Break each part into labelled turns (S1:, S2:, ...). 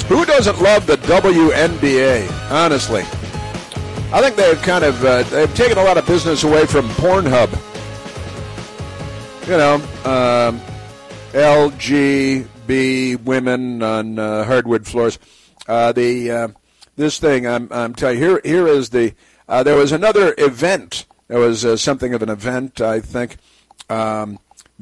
S1: Who doesn't love the WNBA, honestly? I think they've kind of they've taken a lot of business away from Pornhub. You know, LGB women on hardwood floors. This thing, I'm telling you, here is the. There was another event. There was something of an event, I think. The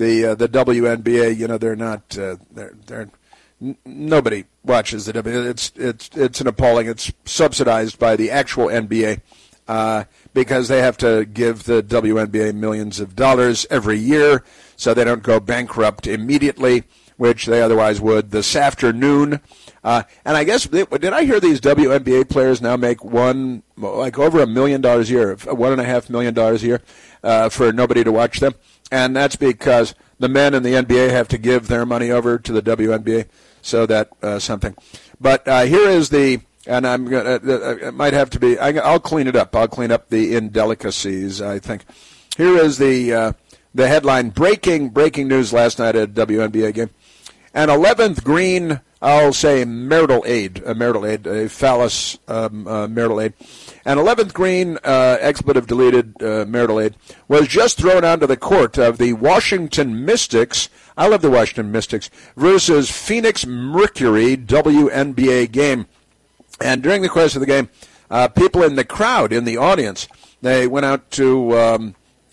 S1: WNBA. You know, they're not. They're nobody watches the WNBA. It's an appalling. It's subsidized by the actual NBA because they have to give the WNBA millions of dollars every year so they don't go bankrupt immediately, which they otherwise would this afternoon. And I guess, did I hear these WNBA players now make over $1 million a year, $1.5 million a year for nobody to watch them? And that's because the men in the NBA have to give their money over to the WNBA, so that something. But here is the, and I'm gonna, it might have to be. I'll clean it up. I'll clean up the indelicacies, I think. Here is the headline: breaking news last night at a WNBA game. An 11th green, I'll say marital aid, a phallus marital aid. An 11th green, expletive deleted marital aid, was just thrown onto the court of the Washington Mystics. I love the Washington Mystics versus Phoenix Mercury WNBA game. And during the course of the game, people in the crowd, in the audience, they went out to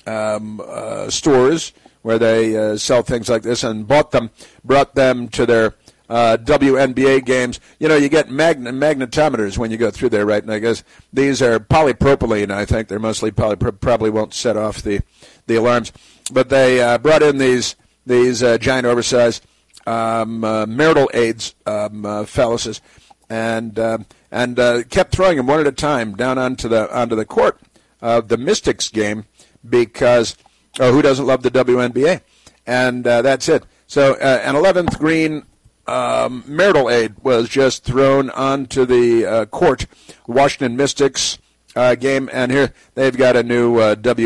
S1: stores where they sell things like this and brought them to their WNBA games. You know, you get magnetometers when you go through there, right? And I guess these are polypropylene, I think. They're mostly probably won't set off the alarms. But they brought in these giant oversized marital aids, phalluses, and kept throwing them one at a time down onto the court of the Mystics game because who doesn't love the WNBA? And that's it. So an 11th green marital aid was just thrown onto the court, Washington Mystics game, and here they've got a new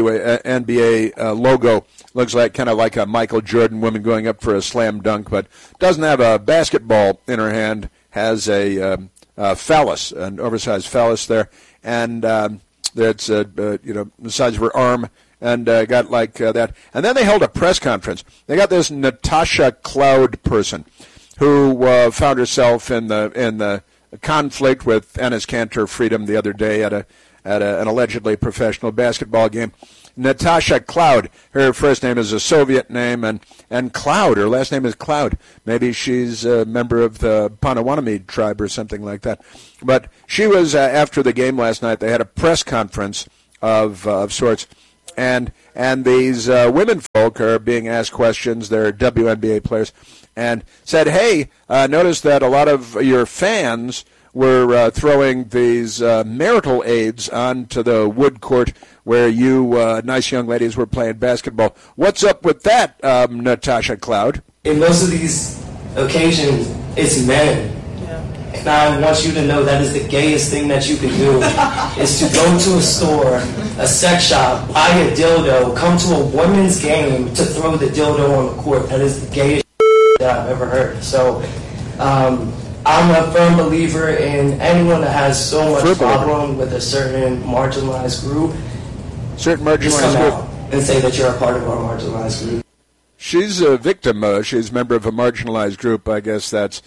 S1: WNBA logo. Looks like kind of like a Michael Jordan woman going up for a slam dunk, but doesn't have a basketball in her hand. Has a phallus, an oversized phallus there, and that's the size of her arm. And got like that. And then they held a press conference. They got this Natasha Cloud person who found herself in the conflict with Enes Kanter Freedom the other day at an allegedly professional basketball game. Natasha Cloud. Her first name is a Soviet name, and Cloud, her last name is Cloud. Maybe she's a member of the Potawatomi tribe or something like that. But she was, after the game last night, they had a press conference of sorts. And these women folk are being asked questions. They're WNBA players, and said, "Hey, notice that a lot of your fans were throwing these marital aids onto the wood court where you nice young ladies were playing basketball. What's up with that, Natasha Cloud?"
S2: In most of these occasions, it's men. And I want you to know that is the gayest thing that you can do, is to go to a store, a sex shop, buy a dildo, come to a women's game to throw the dildo on the court. That is the gayest that I've ever heard. So I'm a firm believer in anyone that has so much problem with a certain marginalized group. Just come out and say that you're a part of our marginalized group.
S1: She's a victim. She's a member of a marginalized group. I guess that's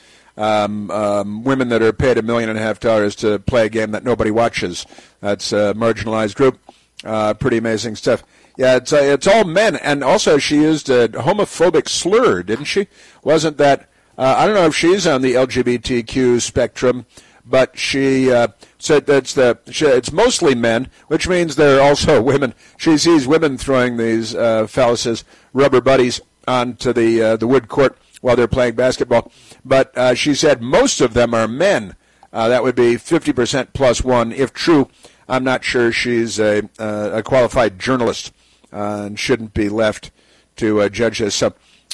S1: women that are paid $1.5 million to play a game that nobody watches. That's a marginalized group. Pretty amazing stuff. Yeah, it's all men. And also she used a homophobic slur, didn't she? Wasn't that, I don't know if she's on the LGBTQ spectrum, but she said it's mostly men, which means they're also women. She sees women throwing these phalluses, rubber buddies, onto the wood court while they're playing basketball. But she said most of them are men. That would be 50% plus one. If true, I'm not sure she's a qualified journalist and shouldn't be left to judge this. So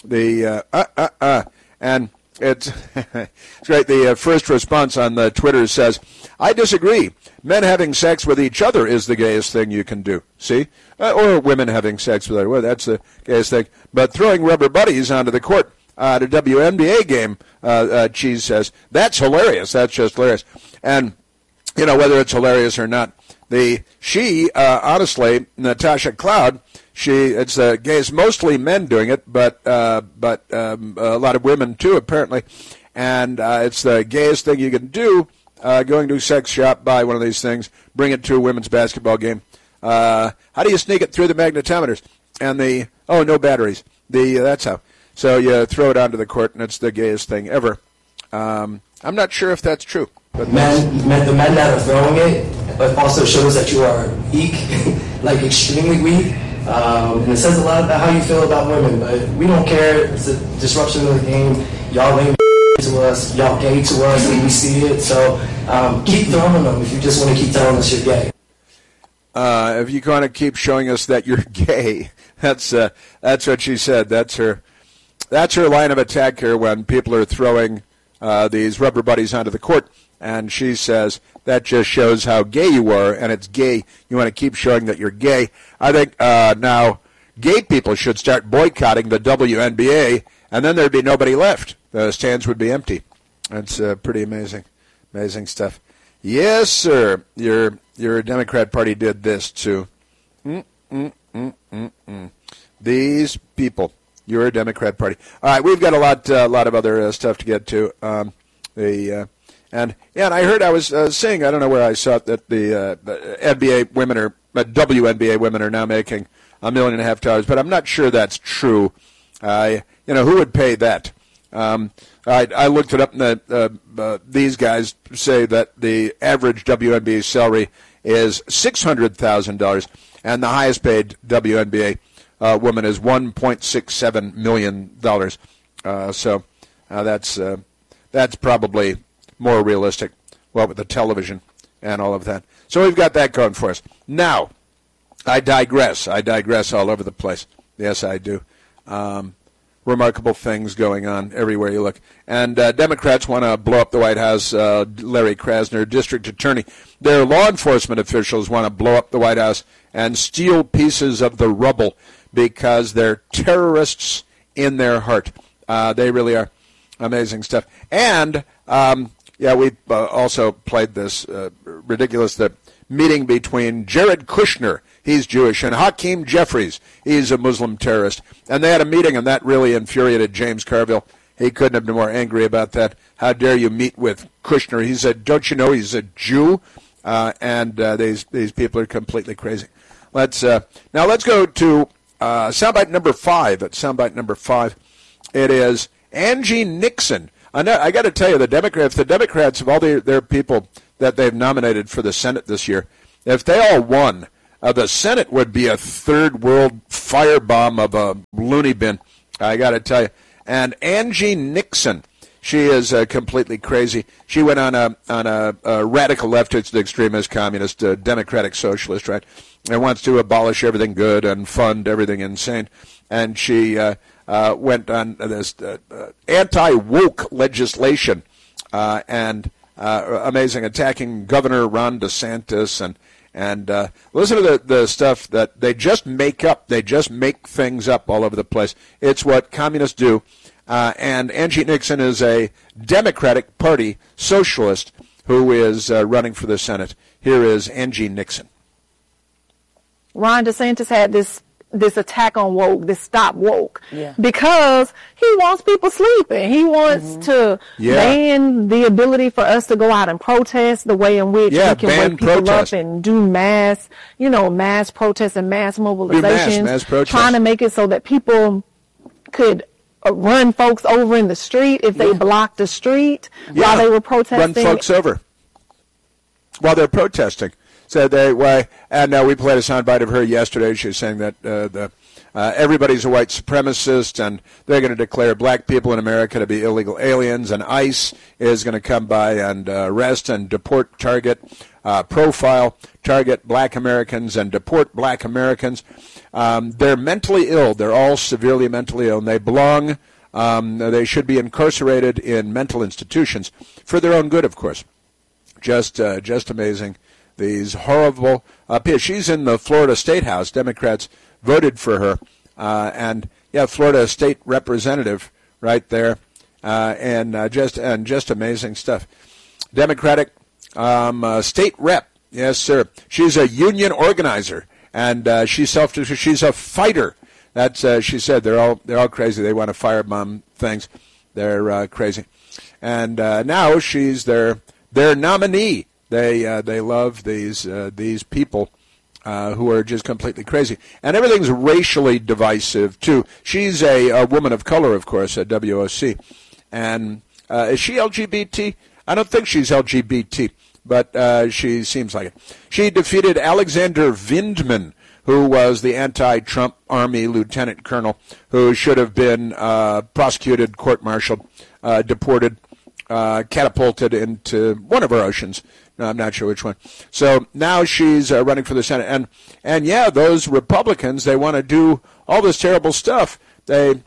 S1: and it's it's great. The first response on the Twitter says, "I disagree. Men having sex with each other is the gayest thing you can do." See? Or women having sex with other. Well, that's the gayest thing. But throwing rubber buddies onto the court, at a WNBA game, Cheese says. That's hilarious. That's just hilarious. And, whether it's hilarious or not, honestly, Natasha Cloud, it's the gays, mostly men doing it, but a lot of women too, apparently. And it's the gayest thing you can do, going to a sex shop, buy one of these things, bring it to a women's basketball game. How do you sneak it through the magnetometers? And no batteries. That's how. So you throw it onto the court, and it's the gayest thing ever. I'm not sure if that's true. But
S2: the men that are throwing it, but also shows that you are weak, like extremely weak. And it says a lot about how you feel about women, but we don't care. It's a disruption of the game. Y'all lame to us, y'all gay to us, and we see it. So keep throwing them if you just want to keep telling us you're gay.
S1: If you want to keep showing us that you're gay, that's what she said. That's her line of attack here when people are throwing these rubber buddies onto the court. And she says that just shows how gay you are, and it's gay. You want to keep showing that you're gay. I think now gay people should start boycotting the WNBA, and then there'd be nobody left. The stands would be empty. That's pretty amazing stuff. Yes, sir. Your Democrat Party did this too. These people. Your Democrat Party. All right, we've got a lot of other stuff to get to. And I heard, I was saying, I don't know where I saw it, that the NBA women or WNBA women are now making $1.5 million, but I'm not sure that's true. Who would pay that? I looked it up, and these guys say that the average WNBA salary is $600,000, and the highest paid WNBA woman is $1.67 million. So that's probably more realistic, with the television and all of that. So we've got that going for us. Now, I digress all over the place. Yes, I do. Remarkable things going on everywhere you look. And Democrats want to blow up the White House. Larry Krasner, district attorney. Their law enforcement officials want to blow up the White House and steal pieces of the rubble because they're terrorists in their heart. They really are. Amazing stuff. And we also played this ridiculous meeting between Jared Kushner, he's Jewish, and Hakeem Jeffries, he's a Muslim terrorist. And they had a meeting, and that really infuriated James Carville. He couldn't have been more angry about that. How dare you meet with Kushner? He said, don't you know he's a Jew? These people are completely crazy. Let's go to soundbite number 5. At soundbite number 5, it is Angie Nixon. I got to tell you, the Democrats, of all their people that they've nominated for the Senate this year, if they all won, the Senate would be a third world firebomb of a loony bin. I got to tell you. And Angie Nixon, she is completely crazy. She went on a radical leftist extremist communist, democratic socialist, right, and wants to abolish everything good and fund everything insane. And she went on this anti-woke legislation and amazing, attacking Governor Ron DeSantis and listen to the stuff that they just make up. They just make things up all over the place. It's what communists do. And Angie Nixon is a Democratic Party socialist who is running for the Senate. Here is Angie Nixon.
S3: Ron DeSantis had this attack on woke, this stop woke, because he wants people sleeping. He wants to ban the ability for us to go out and protest, the way in which we can wake people up and do mass protests and mass mobilizations, trying to make it so that people could run folks over in the street if they blocked the street while they were protesting.
S1: Run folks over while they're protesting. So and we played a soundbite of her yesterday. She was saying that everybody's a white supremacist, and they're going to declare black people in America to be illegal aliens, and ICE is going to come by and arrest and deport, target, profile, target black Americans and deport black Americans. They're mentally ill. They're all severely mentally ill, and they belong. They should be incarcerated in mental institutions for their own good, of course. Just amazing. These horrible she's in the Florida State House. Democrats voted for her. Florida State Representative right there, and just amazing stuff. Democratic state rep, yes, sir. She's a union organizer, and she's a fighter. That's she said. They're all crazy. They want to firebomb things. They're crazy, and now she's their nominee. They love these people who are just completely crazy, and everything's racially divisive too. She's a woman of color, of course, at WOC, and is she LGBT? I don't think she's LGBT, but she seems like it. She defeated Alexander Vindman, who was the anti-Trump Army lieutenant colonel, who should have been prosecuted, court-martialed, deported, catapulted into one of our oceans. No, I'm not sure which one. So now she's running for the Senate. And yeah, those Republicans, they want to do all this terrible stuff. They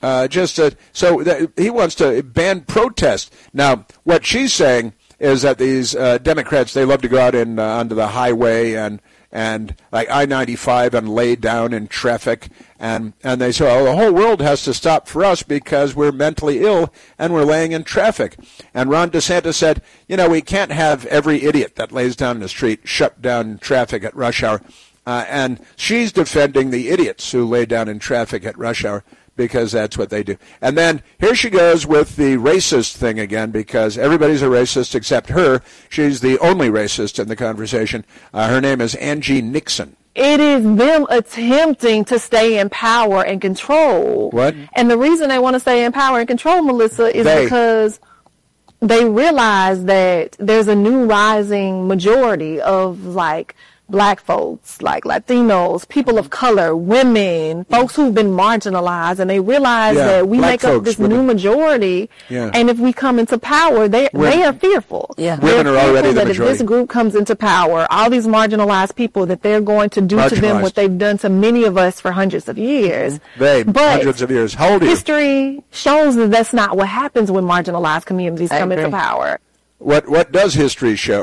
S1: he wants to ban protest. Now, what she's saying is that these Democrats, they love to go out onto the highway and like I-95 and lay down in traffic, and they say, oh, the whole world has to stop for us because we're mentally ill and we're laying in traffic. And Ron DeSantis said, we can't have every idiot that lays down in the street shut down traffic at rush hour. And she's defending the idiots who lay down in traffic at rush hour, because that's what they do. And then here she goes with the racist thing again, because everybody's a racist except her. She's the only racist in the conversation. Her name is Angie Nixon.
S3: It is them attempting to stay in power and control.
S1: What?
S3: And the reason they want to stay in power and control, Melissa, is because they realize that there's a new rising majority of, Black folks, like Latinos, people of color, women, folks who've been marginalized, and they realize that we make up this new majority, and if we come into power, they are fearful.
S1: Yeah. Women are already the majority.
S3: If this group comes into power, all these marginalized people, that they're going to do to them what they've done to many of us for hundreds of years.
S1: Hundreds of years. How old are you?
S3: History shows that that's not what happens when marginalized communities come into power.
S1: What does history show?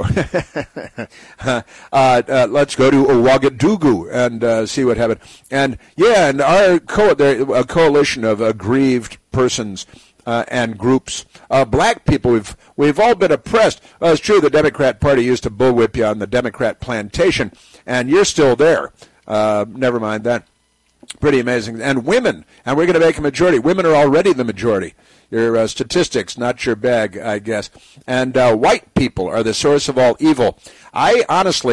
S1: Let's go to Ouagadougou and see what happened. And our a coalition of aggrieved persons and groups, black people. We've all been oppressed. Well, it's true. The Democrat Party used to bullwhip you on the Democrat plantation, and you're still there. Never mind that. Pretty amazing. And women, and we're going to make a majority. Women are already the majority. Your statistics, not your bag, I guess. And white people are the source of all evil. I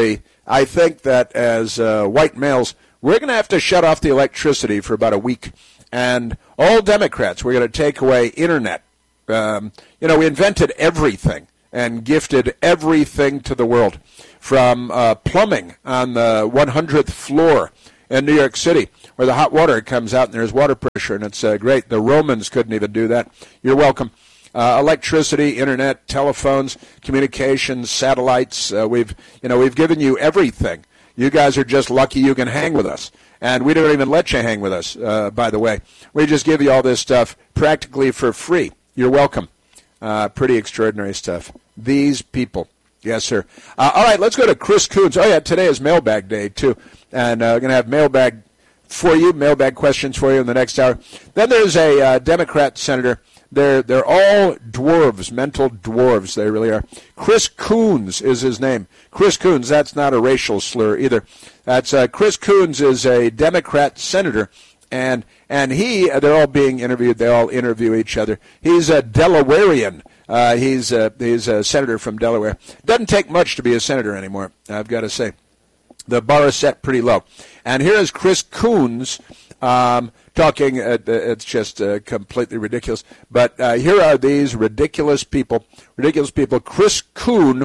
S1: think that as white males, we're going to have to shut off the electricity for about a week. And all Democrats, we're going to take away internet. We invented everything and gifted everything to the world, from plumbing on the 100th floor in New York City, where the hot water comes out and there's water pressure, and it's great. The Romans couldn't even do that. You're welcome. Electricity, internet, telephones, communications, satellites. We've given you everything. You guys are just lucky you can hang with us. And we don't even let you hang with us, by the way. We just give you all this stuff practically for free. You're welcome. Pretty extraordinary stuff. These people. Yes, sir. All right, let's go to Chris Coons. Oh, yeah, today is mailbag day, too. And we're going to have mailbag questions for you in the next hour. Then there's a Democrat senator. They're all dwarves, mental dwarves. They really are. Chris Coons is his name. Chris Coons, that's not a racial slur either. That's Chris Coons is a Democrat senator, and they're all being interviewed. They all interview each other. He's a Delawarean. He's a senator from Delaware. Doesn't take much to be a senator anymore, I've got to say. The bar is set pretty low. And here is Chris Coons talking. It's just completely ridiculous. But here are these ridiculous people. Chris Coon,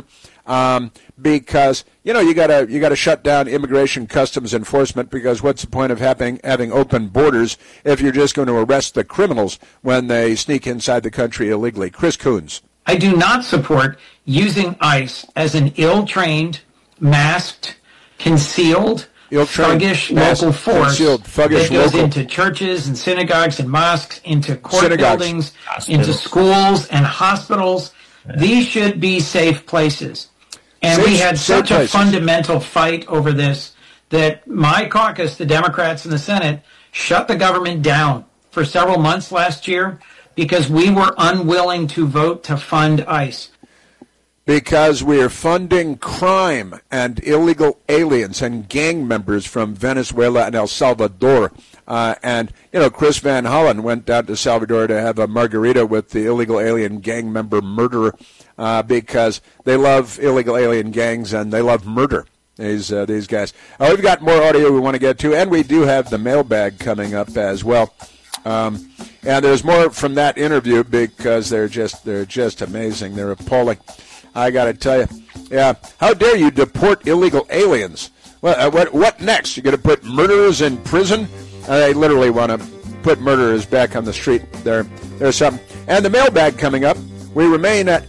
S1: because you gotta shut down immigration customs enforcement, because what's the point of having open borders if you're just going to arrest the criminals when they sneak inside the country illegally? Chris Coons.
S4: I do not support using ICE as an ill-trained, masked, concealed, thuggish local force that goes into churches and synagogues and mosques, into court buildings, into schools and hospitals. These should be safe places. And we had such a fundamental fight over this that my caucus, the Democrats in the Senate, shut the government down for several months last year. because we were unwilling to vote to fund ICE.
S1: Because we are funding crime and illegal aliens and gang members from Venezuela and El Salvador. And, Chris Van Hollen went down to Salvador to have a margarita with the illegal alien gang member murderer because they love illegal alien gangs and they love murder, these guys. We've got more audio we want to get to, and we do have the mailbag coming up as well. And there's more from that interview because they're just amazing. They're appalling. I got to tell you, yeah. How dare you deport illegal aliens? Well, what next? You're going to put murderers in prison? They literally want to put murderers back on the street. There's something. And the mailbag coming up. We remain at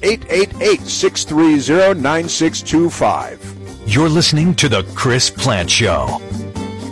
S1: 888-630-9625.
S5: You're listening to The Chris Plante Show.